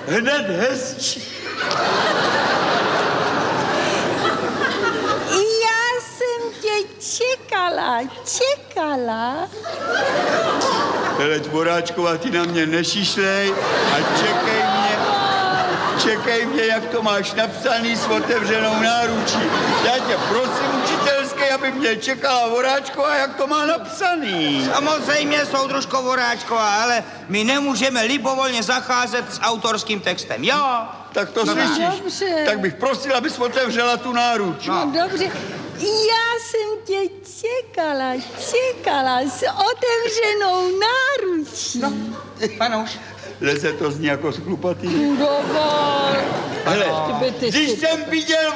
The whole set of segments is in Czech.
hned hezčí. Já jsem tě čekala. Hele, Dvoráčková, ty na mě nešišlej a čekej mě, jak to máš napsaný s otevřenou náručí. Já tě prosím, učitelské, aby mě čekala Voráčková, jak to má napsaný. Samozřejmě, soudružko Voráčková, ale my nemůžeme libovolně zacházet s autorským textem, jo? Tak to slyšíš. Dobře. Tak bych prosil, abys otevřela tu náruč. No dobře, já jsem tě čekala s otevřenou náručí. No, panouš. Leze to zní jako sklupatý. Dovol. Hele, když jsem viděl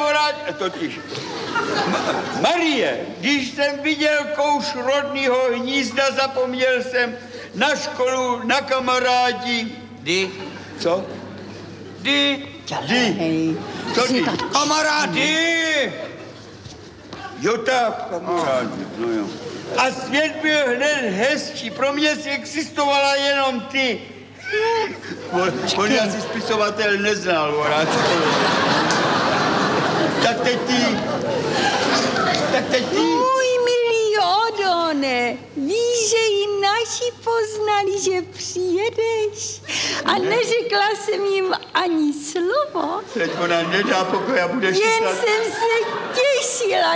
Marie, když jsem viděl kouš rodného hnízda, zapomněl jsem na školu, na kamarádi. Kdy? Co? Kdy? Co ty? Kamarády! Jo tak, kamarádi, no jo. A svět byl hned hezčí, pro mě si existovala jenom ty. On asi spisovatel neznal, Voráčko. Tak teď ty. Můj milý Odone, víš, že i naši poznali, že přijedeš a neřekla jsem jim ani slovo. Teď ona nedá pokoj a budeš Jen myslet. jsem se těšila.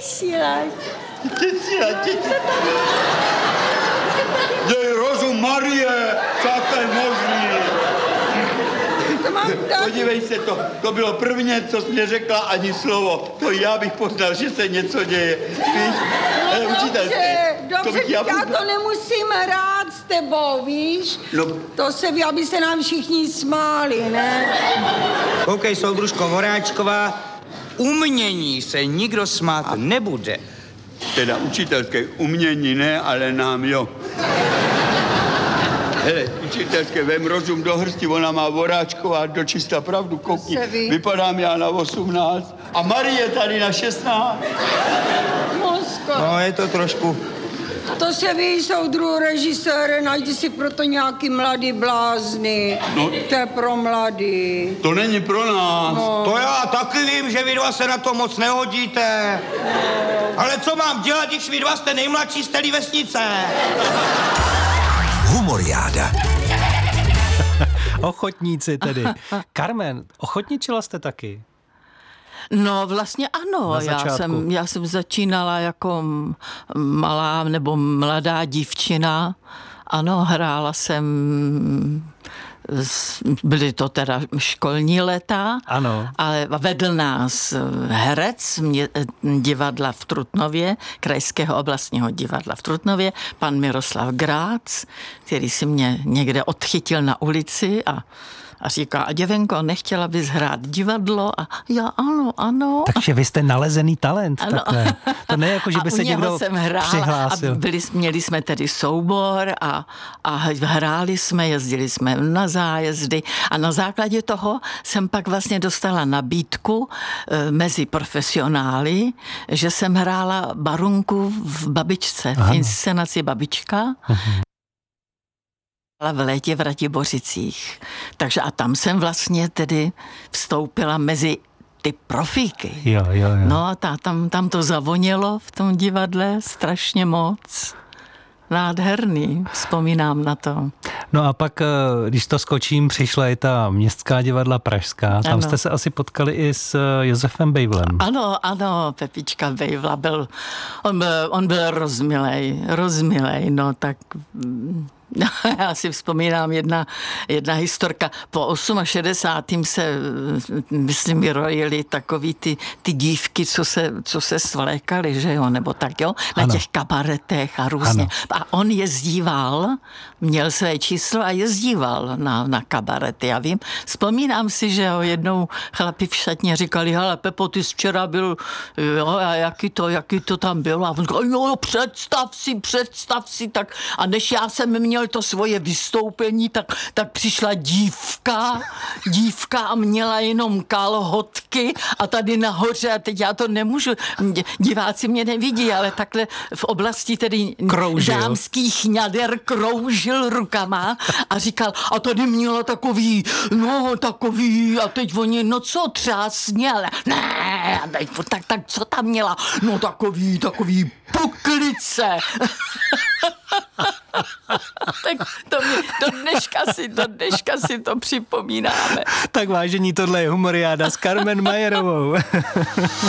Dej rozum, Marie, co to je možný? To mám tak. Podívej se, to bylo prvně, co jsi mě řekla, ani slovo. To já bych poznal, že se něco děje. Víš? Učitelské. Dobře, já to nemusím hrát s tebou, víš? No. To se ví, aby se nám všichni smáli, ne? Koukej, soudružko Voráčková, umění se nikdo smát nebude. Teda učitelské umění ne, ale nám jo. Hele, učitelské, vem rozum do hrsti, ona má Voráčková dočista pravdu, koukni. Vypadám já na 18 a Marie tady na 16. Mosko. No, je to trošku... To se ví, soudruhu režisére, najdi si proto nějaký mladý blázny. No. To je pro mladý. To není pro nás. No. To já taky vím, že vy dva se na to moc nehodíte. Ale co mám dělat, když vy dva jste nejmladší z té vesnice? Humoriáda. Ochotníci tedy. Carmen, ochotničila jste taky? No vlastně ano, já jsem začínala jako malá nebo mladá dívčina. Ano, hrála jsem, byly to teda školní léta, ano. Ale vedl nás herec divadla v Trutnově, Krajského oblastního divadla v Trutnově, pan Miroslav Grác, který si mě někde odchytil na ulici a říká, a děvenko, nechtěla bys hrát divadlo? A já ano. Takže vy jste nalezený talent, ano. Takhle. To ne jako, že by se někdo přihlásil. A měli jsme tedy soubor a hráli jsme, jezdili jsme na zájezdy a na základě toho jsem pak vlastně dostala nabídku mezi profesionály, že jsem hrála Barunku v Babičce, v inscenaci Babička. V létě v Ratibořicích. Takže a tam jsem vlastně tedy vstoupila mezi ty profíky. Jo. No a tam to zavonělo v tom divadle strašně moc. Nádherný, vzpomínám na to. No a pak, když to skočím, přišla i ta městská divadla pražská. Tam jste se asi potkali i s Josefem Bejvlem. Ano, Pepička Bejvla on byl rozmilej, no tak... Já si vzpomínám jedna historka. Po 68. se, myslím, rojily takový ty dívky, co se svlékaly, že jo, nebo tak jo, na těch kabaretech a různě. Ano. A on jezdíval, měl své číslo a jezdíval na kabarety. Já vím, vzpomínám si, že jo, jednou chlapi v šatně říkali, hele, Pepo, ty jsi včera byl, jo, a jaký to tam bylo? A on říkal, jo, představ si, tak. A než já jsem měl měl to svoje vystoupení, tak přišla dívka a měla jenom kalhotky a tady nahoře, a teď já to nemůžu, diváci mě nevidí, ale takhle v oblasti tedy dámských ňader kroužil rukama a říkal, a tady měla takový, a teď oni, no co, třásně, ale ne, tak co tam měla? No takový puklice. Tak do dneška si to připomínáme. Tak vážení, tohle je Humoriáda s Carmen Majerovou.